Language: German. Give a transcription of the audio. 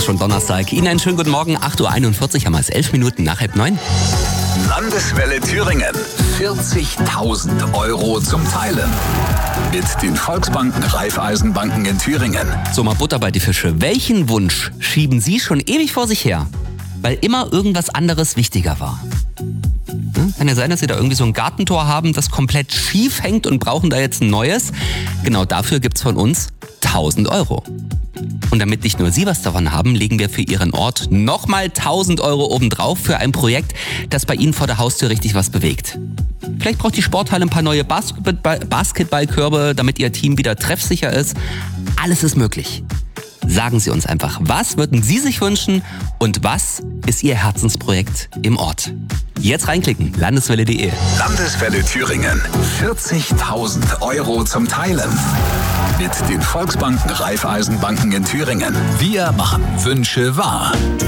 schon Donnerstag. Ihnen einen schönen guten Morgen. 8.41 Uhr haben wir es 11 Minuten nach 8:30. Landeswelle Thüringen. 40.000 Euro zum Teilen. Mit den Volksbanken Raiffeisenbanken in Thüringen. So, mal Butter bei die Fische. Welchen Wunsch schieben Sie schon ewig vor sich her, weil immer irgendwas anderes wichtiger war? Kann ja sein, dass Sie da irgendwie so ein Gartentor haben, das komplett schief hängt und brauchen da jetzt ein neues. Genau dafür gibt's von uns 1.000 Euro. Und damit nicht nur Sie was davon haben, legen wir für Ihren Ort nochmal 1.000 Euro obendrauf für ein Projekt, das bei Ihnen vor der Haustür richtig was bewegt. Vielleicht braucht die Sporthalle ein paar neue Basketballkörbe, damit Ihr Team wieder treffsicher ist. Alles ist möglich. Sagen Sie uns einfach, was würden Sie sich wünschen und was ist Ihr Herzensprojekt im Ort? Jetzt reinklicken, landeswelle.de. Landeswelle Thüringen. 40.000 Euro zum Teilen. Mit den Volksbanken Raiffeisenbanken in Thüringen. Wir machen Wünsche wahr.